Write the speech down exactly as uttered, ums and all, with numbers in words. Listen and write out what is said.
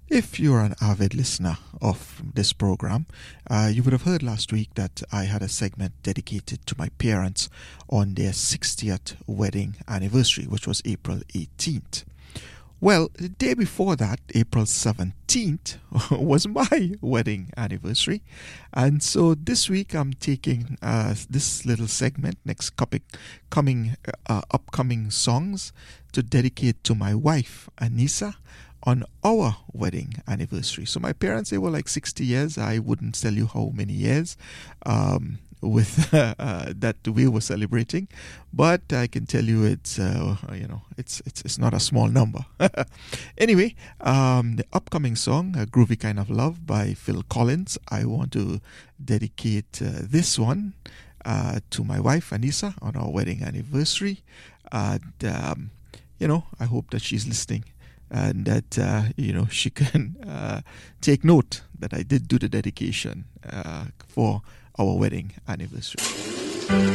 If you're an avid listener of this program, uh, you would have heard last week that I had a segment dedicated to my parents on their sixtieth wedding anniversary, which was April eighteenth. Well, the day before that, April seventeenth, was my wedding anniversary. And so this week I'm taking uh, this little segment, next topic, coming, uh, upcoming songs, to dedicate to my wife, Anissa, on our wedding anniversary. So my parents, they were like sixty years. I wouldn't tell you how many years um, with uh, uh, that we were celebrating, but I can tell you it's uh, you know it's it's it's not a small number. Anyway, um, the upcoming song, "A Groovy Kind of Love" by Phil Collins. I want to dedicate uh, this one uh, to my wife Anissa on our wedding anniversary, and um, you know I hope that she's listening, and that, uh, you know, she can uh, take note that I did do the dedication uh, for our wedding anniversary.